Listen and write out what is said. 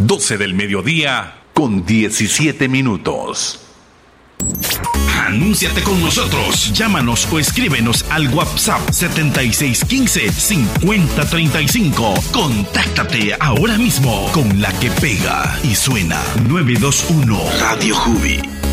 12 del mediodía con 17 minutos. Anúnciate con nosotros. Llámanos o escríbenos al WhatsApp 7615-5035. Contáctate ahora mismo con la que pega y suena 921 Radio Jubi.